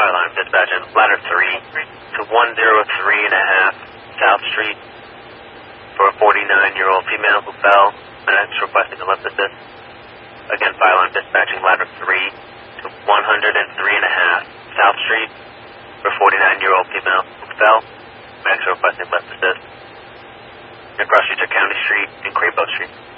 Fireline dispatching ladder 3 to 103 and a half South Street for a 49-year-old female who fell and is requesting a lift assist. Again, Fireline dispatching ladder 3 to 103 and a half South Street for a 49-year-old female who fell and is requesting lift assist. Across Utah County Street and Crapo Street.